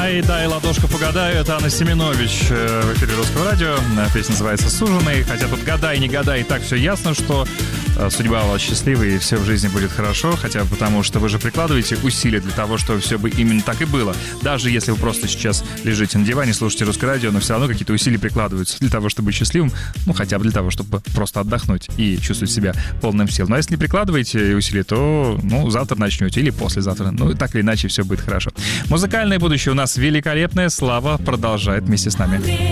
Ай, дай ладошку погадаю, это Анна Семенович в эфире Русского радио. Песня называется «Суженый». Хотя тут гадай, не гадай, и так все ясно, что судьба у вас счастливая и все в жизни будет хорошо. Хотя бы потому, что вы же прикладываете усилия для того, чтобы все бы именно так и было. Даже если вы просто сейчас лежите на диване, слушаете Русское радио, но все равно какие-то усилия прикладываются для того, чтобы быть счастливым. Ну, хотя бы для того, чтобы просто отдохнуть и чувствовать себя полным сил. Но если не прикладываете усилия, то, завтра начнете или послезавтра. Так или иначе все будет хорошо. Музыкальное будущее у нас великолепное. Слава продолжает вместе с нами.